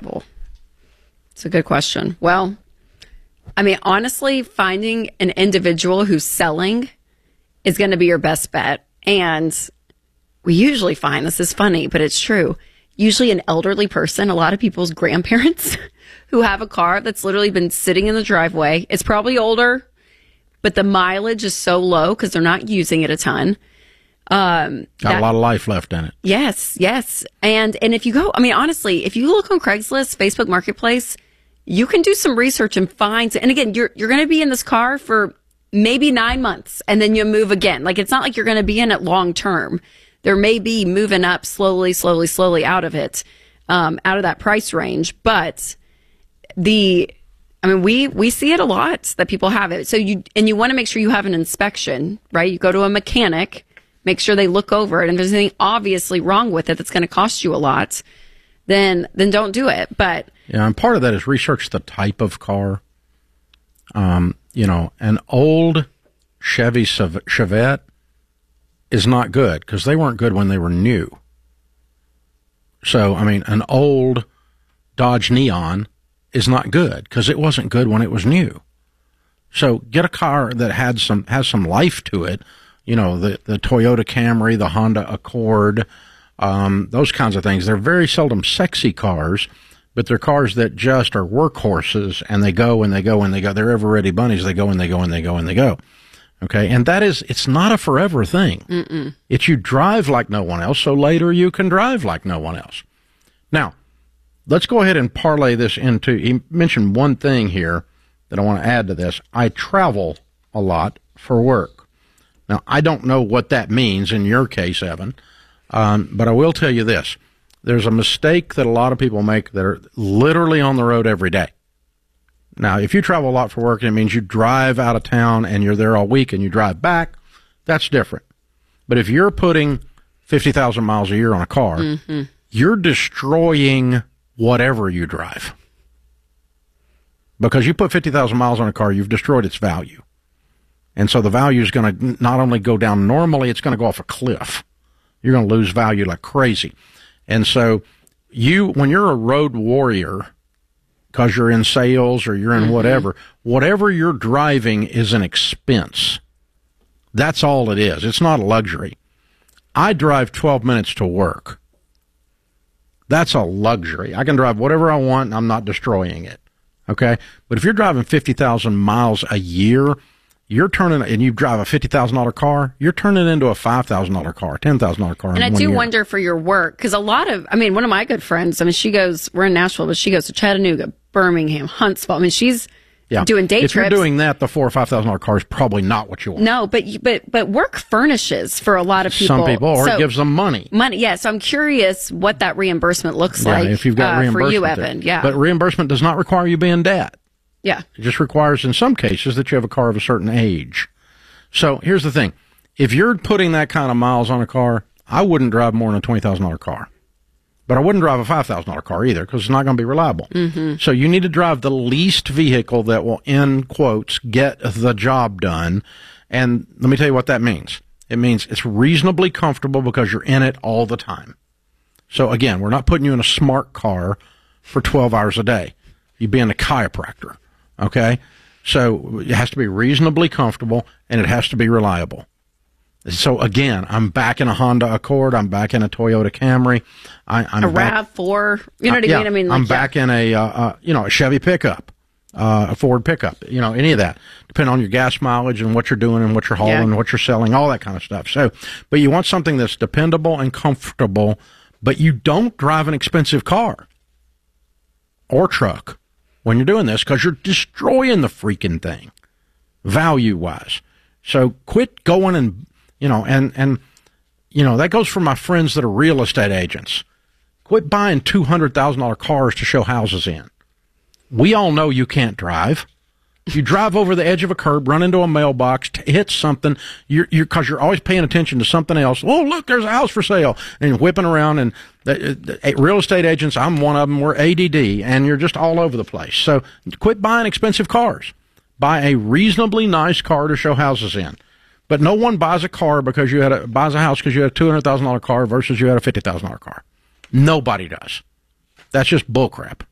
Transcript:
reliable? It's a good question. Well, I mean, honestly, finding an individual who's selling is going to be your best bet. And we usually find, this is funny, but it's true, usually an elderly person, a lot of people's grandparents who have a car that's literally been sitting in the driveway. It's probably older, but the mileage is so low because they're not using it a ton. Got a lot of life left in it. Yes. And if you go, I mean, honestly, if you look on Craigslist, Facebook Marketplace, you can do some research and find, and again, you're going to be in this car for maybe 9 months and then you move again. Like, it's not like you're going to be in it long term. There may be moving up slowly out of it, out of that price range. But we see it a lot that people have it. So you want to make sure you have an inspection, right? You go to a mechanic, make sure they look over it. And if there's anything obviously wrong with it that's going to cost you a lot, then don't do it. But yeah, and part of that is research the type of car. An old Chevy Chevette is not good because they weren't good when they were new. So, I mean, an old Dodge Neon is not good because it wasn't good when it was new. So get a car that has some life to it. You know, the Toyota Camry, the Honda Accord, those kinds of things. They're very seldom sexy cars, but they're cars that just are workhorses, and they go and they go and they go. They're ever-ready bunnies. They go and they go and they go and they go. Okay, and it's not a forever thing. Mm-mm. It's you drive like no one else, so later you can drive like no one else. Now, let's go ahead and parlay this into, he mentioned one thing here that I want to add to this. I travel a lot for work. Now, I don't know what that means in your case, Evan, but I will tell you this. There's a mistake that a lot of people make that are literally on the road every day. Now, if you travel a lot for work and it means you drive out of town and you're there all week and you drive back, that's different. But if you're putting 50,000 miles a year on a car, mm-hmm. you're destroying whatever you drive. Because you put 50,000 miles on a car, you've destroyed its value. And so the value is going to not only go down normally, it's going to go off a cliff. You're going to lose value like crazy. And so when you're a road warrior, because you're in sales or you're in mm-hmm. whatever you're driving is an expense. That's all it is. It's not a luxury. I drive 12 minutes to work. That's a luxury. I can drive whatever I want and I'm not destroying it. Okay? But if you're driving 50,000 miles a year, and you drive a $50,000 car, you're turning it into a $5,000 car, $10,000 car. And I do wonder for your work, because one of my good friends, we're in Nashville, but she goes to Chattanooga, Birmingham, Huntsville. I mean, she's doing day trips. If you're doing that, the $4,000 or $5,000 car is probably not what you want. No, but work furnishes for a lot of people. Some people, or it gives them money. Money, yeah. So I'm curious what that reimbursement looks like. If you've got reimbursement for you, Evan. There. Yeah, but reimbursement does not require you be in debt. Yeah. It just requires, in some cases, that you have a car of a certain age. So here's the thing. If you're putting that kind of miles on a car, I wouldn't drive more than a $20,000 car. But I wouldn't drive a $5,000 car either because it's not going to be reliable. Mm-hmm. So you need to drive the least vehicle that will, in quotes, get the job done. And let me tell you what that means. It means it's reasonably comfortable because you're in it all the time. So again, we're not putting you in a smart car for 12 hours a day. You'd be in a chiropractor. Okay? So it has to be reasonably comfortable, and it has to be reliable. So, again, I'm back in a Honda Accord. I'm back in a Toyota Camry. I'm a RAV4. You know what I mean? I'm back in a Chevy pickup, a Ford pickup, any of that, depending on your gas mileage and what you're doing and what you're hauling and what you're selling, all that kind of stuff. So, but you want something that's dependable and comfortable, but you don't drive an expensive car or truck when you're doing this because you're destroying the freaking thing value-wise. So quit going and that goes for my friends that are real estate agents. Quit buying $200,000 cars to show houses in. We all know you can't drive. You drive over the edge of a curb, run into a mailbox, hit something, because you're always paying attention to something else. Oh, look, there's a house for sale. And you're whipping around, and real estate agents, I'm one of them, we're ADD, and you're just all over the place. So quit buying expensive cars. Buy a reasonably nice car to show houses in. But no one buys a car buys a house because you had a $200,000 car versus you had a $50,000 car. Nobody does. That's just bullcrap.